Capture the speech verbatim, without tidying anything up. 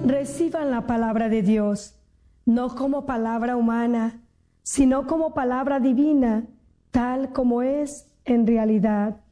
reciban la palabra de Dios, no como palabra humana, sino como palabra divina, tal como es en realidad.